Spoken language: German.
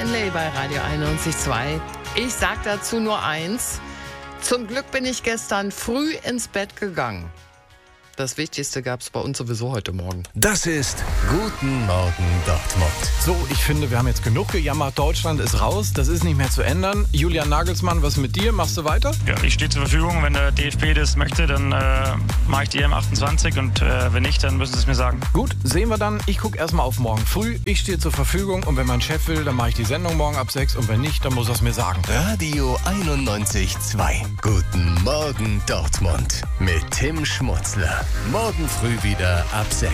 Stanley bei Radio 91.2. Ich sag dazu nur eins. Zum Glück bin ich gestern früh ins Bett gegangen. Das Wichtigste gab es bei uns sowieso heute Morgen. Das ist Guten Morgen Dortmund. So, ich finde, wir haben jetzt genug gejammert. Deutschland ist raus. Das ist nicht mehr zu ändern. Julian Nagelsmann, was mit dir? Machst du weiter? Ja, ich stehe zur Verfügung. Wenn der DFB das möchte, dann mache ich die EM28 und wenn nicht, dann müssen sie es mir sagen. Gut, sehen wir dann. Ich gucke erstmal auf morgen früh. Ich stehe zur Verfügung und wenn mein Chef will, dann mache ich die Sendung morgen ab 6 und wenn nicht, dann muss er es mir sagen. Radio 91.2. Guten Morgen Dortmund mit Tim Schmutzler. Morgen früh wieder ab 6.